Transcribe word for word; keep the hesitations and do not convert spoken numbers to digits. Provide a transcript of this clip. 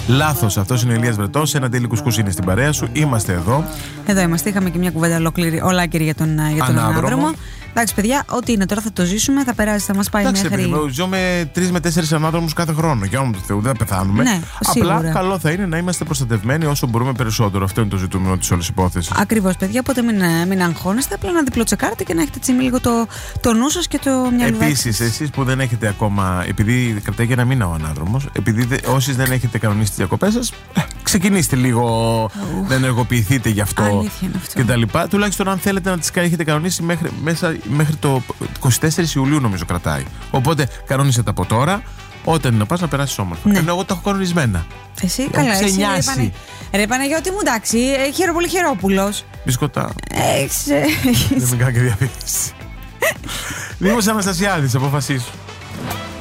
Λάθος, αυτός είναι ο Ηλίας Βρετός. Ένα τέλει κουσκούς είναι στην παρέα σου. Είμαστε εδώ. Εδώ είμαστε. Είχαμε και μια κουβέντα ολόκληρη, ολάκερη για τον, για τον Ανάδρομο. ανάδρομο. Εντάξει, παιδιά, ό,τι είναι τώρα θα το ζήσουμε, θα περάσει, θα μας πάει Εντάξει, μέχρι. παιδί, ζω με τρεις με τέσσερις ανάδρομους κάθε χρόνο. Για όνομα του Θεού, δεν θα πεθάνουμε. Ναι, Απλά σίγουρα. καλό θα είναι να είμαστε προστατευμένοι όσο μπορούμε περισσότερο. Αυτό είναι το ζητούμενο της όλης υπόθεσης. Ακριβώς, παιδιά, οπότε μην, μην αγχώνεστε, απλά να διπλοτσεκάρετε και να έχετε έτσι λίγο το, το νου σας και το μυαλουδάκι. Επίσης, εσείς που δεν έχετε ακόμα, επειδή κρατάει για ένα μήνα ο ανάδρομος, επειδή δε, όσοι δεν έχετε κανονίσει τις διακοπές σας, ε, ξεκινήστε λίγο Uh. να ενεργοποιηθείτε γι' αυτό Αλήθεια είναι αυτό. και τα λοιπά. Τουλάχιστον αν θέλετε να τις έχετε κανονίσει μέχρι, μέσα, μέχρι το είκοσι τέσσερις Ιουλίου νομίζω κρατάει. Οπότε κανόνισε τα από τώρα, όταν είναι να πας να περάσεις όμορφα. Ναι. Ενώ εγώ τα έχω κανονισμένα. Εσύ, Έχω καλά, εσύ. Ρε, ξενιάσει. Πανε... ρε Παναγιώτη μου, εντάξει, ε, χαίρο πολύ Χερόπουλος. Μπισκοτά. Έχεις, έχεις. Δεν με κάνει και διαφήμιση. Δήμος Αναστασιάδης, αποφασίσου.